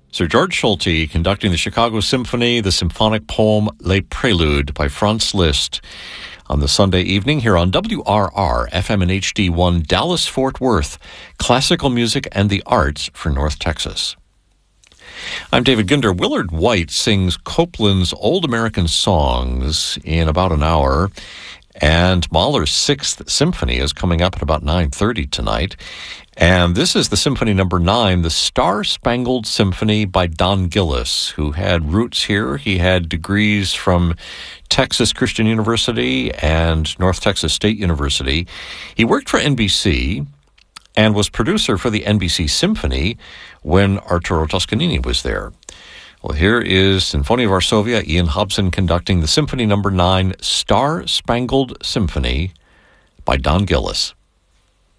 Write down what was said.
Sir George Solti conducting the Chicago Symphony, the symphonic poem Les Préludes by Franz Liszt on the Sunday evening here on WRR, FM and HD1, Dallas-Fort Worth, classical music and the arts for North Texas. I'm David Ginder. Willard White sings Copland's Old American Songs in about an hour, and Mahler's Sixth Symphony is coming up at about 9:30 tonight. And this is the Symphony Number 9, the Star-Spangled Symphony by Don Gillis, who had roots here. He had degrees from Texas Christian University and North Texas State University. He worked for NBC and was producer for the NBC Symphony when Arturo Toscanini was there. Well, here is Sinfonia Varsovia, Ian Hobson conducting the Symphony Number 9, Star-Spangled Symphony by Don Gillis.